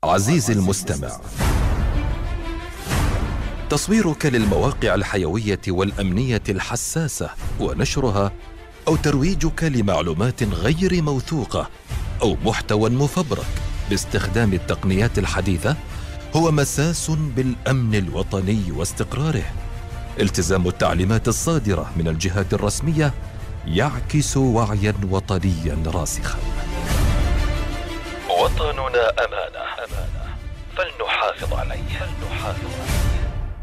عزيزي المستمع، تصويرك للمواقع الحيوية والأمنية الحساسة ونشرها أو ترويجك لمعلومات غير موثوقة أو محتوى مفبرك باستخدام التقنيات الحديثة هو مساس بالأمن الوطني واستقراره. التزام التعليمات الصادرة من الجهات الرسمية يعكس وعيا وطنيا راسخا. وطننا أمانة فلنحافظ عليه.